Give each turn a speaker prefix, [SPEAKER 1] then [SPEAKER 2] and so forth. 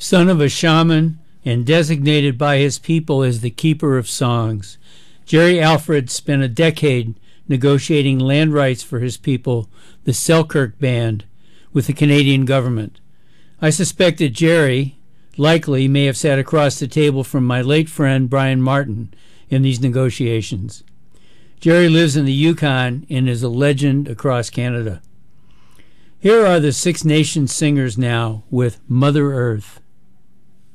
[SPEAKER 1] Son of a shaman and designated by his people as the keeper of songs, Jerry Alfred spent a decade negotiating land rights for his people, the Selkirk Band, with the Canadian government. I suspect that Jerry likely may have sat across the table from my late friend Brian Martin in these negotiations. Jerry lives in the Yukon and is a legend across Canada. Here are the Six Nations singers now with Mother Earth.